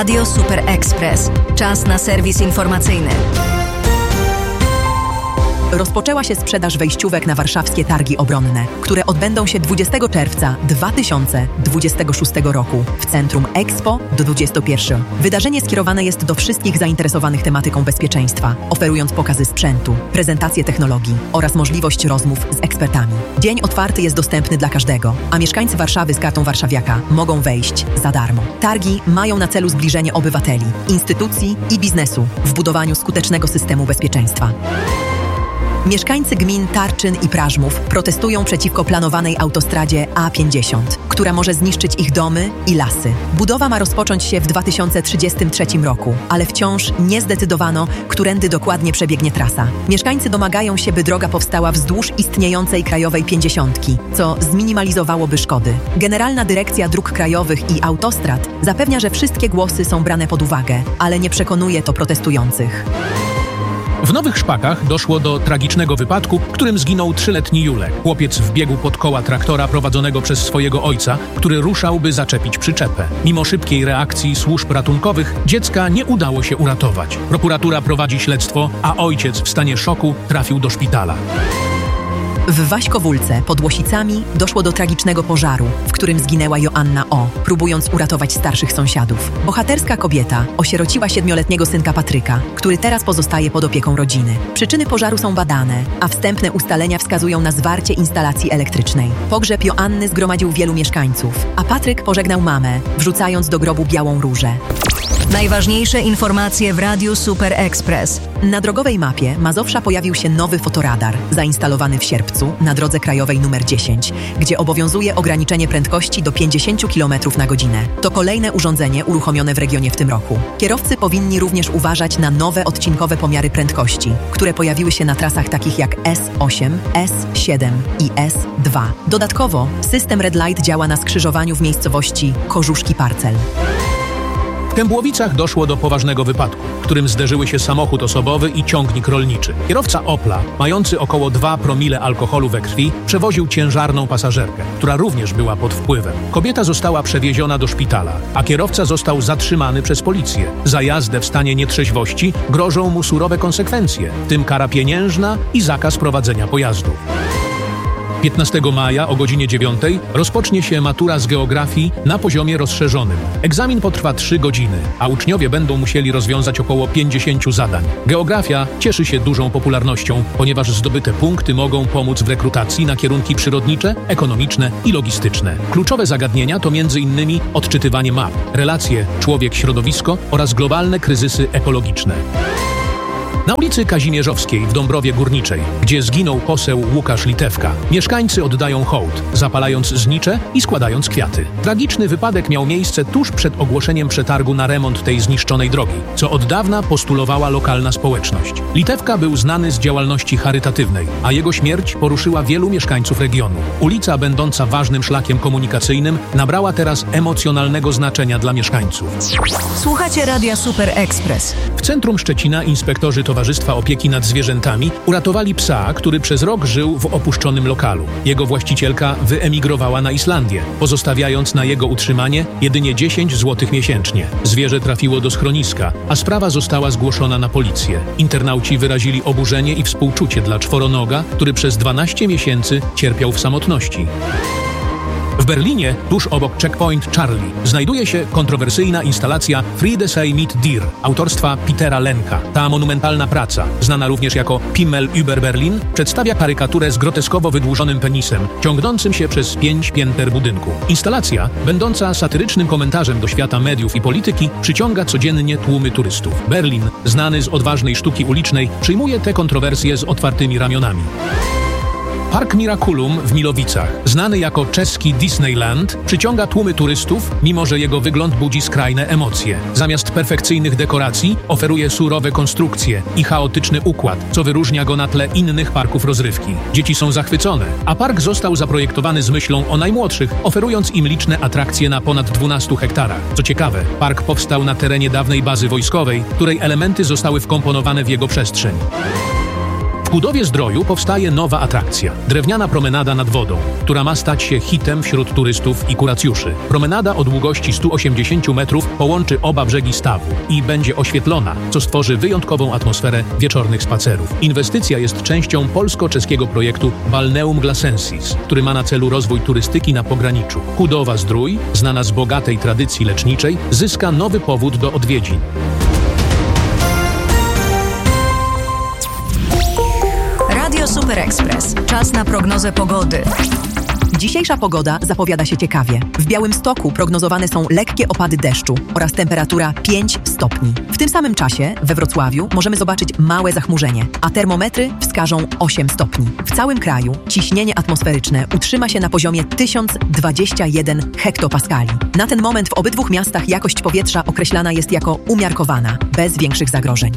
Radio Super Express. Czas na serwis informacyjny. Rozpoczęła się sprzedaż wejściówek na warszawskie targi obronne, które odbędą się 20 czerwca 2026 roku w Centrum Expo do 21. Wydarzenie skierowane jest do wszystkich zainteresowanych tematyką bezpieczeństwa, oferując pokazy sprzętu, prezentacje technologii oraz możliwość rozmów z ekspertami. Dzień otwarty jest dostępny dla każdego, a mieszkańcy Warszawy z kartą warszawiaka mogą wejść za darmo. Targi mają na celu zbliżenie obywateli, instytucji i biznesu w budowaniu skutecznego systemu bezpieczeństwa. Mieszkańcy gmin Tarczyn i Prażmów protestują przeciwko planowanej autostradzie A50, która może zniszczyć ich domy i lasy. Budowa ma rozpocząć się w 2033 roku, ale wciąż nie zdecydowano, którędy dokładnie przebiegnie trasa. Mieszkańcy domagają się, by droga powstała wzdłuż istniejącej krajowej 50, co zminimalizowałoby szkody. Generalna Dyrekcja Dróg Krajowych i Autostrad zapewnia, że wszystkie głosy są brane pod uwagę, ale nie przekonuje to protestujących. W Nowych Szpakach doszło do tragicznego wypadku, w którym zginął 3-letni Julek. Chłopiec wbiegł pod koła traktora prowadzonego przez swojego ojca, który ruszał, by zaczepić przyczepę. Mimo szybkiej reakcji służb ratunkowych dziecka nie udało się uratować. Prokuratura prowadzi śledztwo, a ojciec w stanie szoku trafił do szpitala. W Waśkowólce pod Łosicami doszło do tragicznego pożaru, w którym zginęła Joanna O., próbując uratować starszych sąsiadów. Bohaterska kobieta osierociła 7-letniego synka Patryka, który teraz pozostaje pod opieką rodziny. Przyczyny pożaru są badane, a wstępne ustalenia wskazują na zwarcie instalacji elektrycznej. Pogrzeb Joanny zgromadził wielu mieszkańców, a Patryk pożegnał mamę, wrzucając do grobu białą różę. Najważniejsze informacje w Radiu Super Express. Na drogowej mapie Mazowsza pojawił się nowy fotoradar, zainstalowany w sierpcu na drodze krajowej nr 10, gdzie obowiązuje ograniczenie prędkości do 50 km na godzinę. To kolejne urządzenie uruchomione w regionie w tym roku. Kierowcy powinni również uważać na nowe odcinkowe pomiary prędkości, które pojawiły się na trasach takich jak S8, S7 i S2. Dodatkowo system Red Light działa na skrzyżowaniu w miejscowości Korzuszki-Parcel. W Kębłowicach doszło do poważnego wypadku, w którym zderzyły się samochód osobowy i ciągnik rolniczy. Kierowca Opla, mający około 2 promile alkoholu we krwi, przewoził ciężarną pasażerkę, która również była pod wpływem. Kobieta została przewieziona do szpitala, a kierowca został zatrzymany przez policję. Za jazdę w stanie nietrzeźwości grożą mu surowe konsekwencje, w tym kara pieniężna i zakaz prowadzenia pojazdów. 15 maja o godzinie 9 rozpocznie się matura z geografii na poziomie rozszerzonym. Egzamin potrwa 3 godziny, a uczniowie będą musieli rozwiązać około 50 zadań. Geografia cieszy się dużą popularnością, ponieważ zdobyte punkty mogą pomóc w rekrutacji na kierunki przyrodnicze, ekonomiczne i logistyczne. Kluczowe zagadnienia to m.in. odczytywanie map, relacje człowiek-środowisko oraz globalne kryzysy ekologiczne. Na ulicy Kazimierzowskiej w Dąbrowie Górniczej, gdzie zginął poseł Łukasz Litewka, mieszkańcy oddają hołd, zapalając znicze i składając kwiaty. Tragiczny wypadek miał miejsce tuż przed ogłoszeniem przetargu na remont tej zniszczonej drogi, co od dawna postulowała lokalna społeczność. Litewka był znany z działalności charytatywnej, a jego śmierć poruszyła wielu mieszkańców regionu. Ulica, będąca ważnym szlakiem komunikacyjnym, nabrała teraz emocjonalnego znaczenia dla mieszkańców. Słuchacie Radia Super Express. W centrum Szczecina inspektorzy Towarzystwa Opieki nad Zwierzętami uratowali psa, który przez rok żył w opuszczonym lokalu. Jego właścicielka wyemigrowała na Islandię, pozostawiając na jego utrzymanie jedynie 10 zł miesięcznie. Zwierzę trafiło do schroniska, a sprawa została zgłoszona na policję. Internauci wyrazili oburzenie i współczucie dla czworonoga, który przez 12 miesięcy cierpiał w samotności. W Berlinie, tuż obok Checkpoint Charlie, znajduje się kontrowersyjna instalacja Friede sei mit dir autorstwa Petera Lenka. Ta monumentalna praca, znana również jako Pimmel über Berlin, przedstawia karykaturę z groteskowo wydłużonym penisem, ciągnącym się przez 5 pięter budynku. Instalacja, będąca satyrycznym komentarzem do świata mediów i polityki, przyciąga codziennie tłumy turystów. Berlin, znany z odważnej sztuki ulicznej, przyjmuje te kontrowersje z otwartymi ramionami. Park Miraculum w Milowicach, znany jako czeski Disneyland, przyciąga tłumy turystów, mimo że jego wygląd budzi skrajne emocje. Zamiast perfekcyjnych dekoracji oferuje surowe konstrukcje i chaotyczny układ, co wyróżnia go na tle innych parków rozrywki. Dzieci są zachwycone, a park został zaprojektowany z myślą o najmłodszych, oferując im liczne atrakcje na ponad 12 hektarach. Co ciekawe, park powstał na terenie dawnej bazy wojskowej, której elementy zostały wkomponowane w jego przestrzeń. W Kudowie-Zdroju powstaje nowa atrakcja. Drewniana promenada nad wodą, która ma stać się hitem wśród turystów i kuracjuszy. Promenada o długości 180 metrów połączy oba brzegi stawu i będzie oświetlona, co stworzy wyjątkową atmosferę wieczornych spacerów. Inwestycja jest częścią polsko-czeskiego projektu Balneum Glasensis, który ma na celu rozwój turystyki na pograniczu. Kudowa-Zdrój, znana z bogatej tradycji leczniczej, zyska nowy powód do odwiedzin. Radio Super Express. Czas na prognozę pogody. Dzisiejsza pogoda zapowiada się ciekawie. W Białymstoku prognozowane są lekkie opady deszczu oraz temperatura 5 stopni. W tym samym czasie we Wrocławiu możemy zobaczyć małe zachmurzenie, a termometry wskażą 8 stopni. W całym kraju ciśnienie atmosferyczne utrzyma się na poziomie 1021 hektopaskali. Na ten moment w obydwu miastach jakość powietrza określana jest jako umiarkowana, bez większych zagrożeń.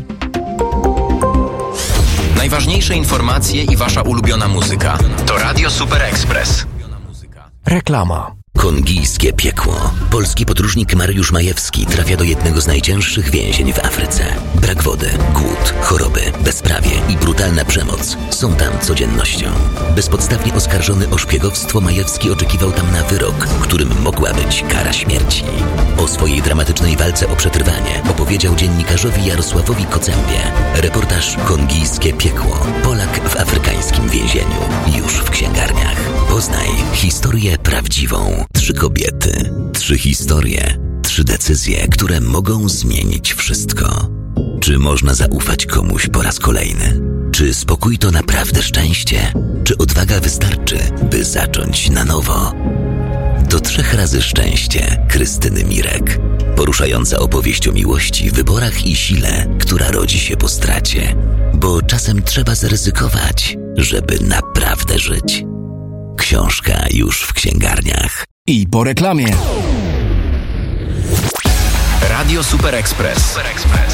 Najważniejsze informacje i wasza ulubiona muzyka to Radio Super Express. Reklama. Kongijskie piekło. Polski podróżnik Mariusz Majewski trafia do jednego z najcięższych więzień w Afryce. Brak wody, głód, choroby, bezprawie i brutalna przemoc są tam codziennością. Bezpodstawnie oskarżony o szpiegowstwo, Majewski oczekiwał tam na wyrok, którym mogła być kara śmierci. O swojej dramatycznej walce o przetrwanie opowiedział dziennikarzowi Jarosławowi Kocębie. Reportaż Kongijskie piekło. Polak w afrykańskim więzieniu. Już w księgarniach. Poznaj historię prawdziwą. 3 kobiety, 3 historie, 3 decyzje, które mogą zmienić wszystko. Czy można zaufać komuś po raz kolejny? Czy spokój to naprawdę szczęście? Czy odwaga wystarczy, by zacząć na nowo? To 3 razy szczęście Krystyny Mirek. Poruszająca opowieść o miłości, wyborach i sile, która rodzi się po stracie. Bo czasem trzeba zaryzykować, żeby naprawdę żyć. Książka już w księgarniach. I po reklamie. Radio Super Express.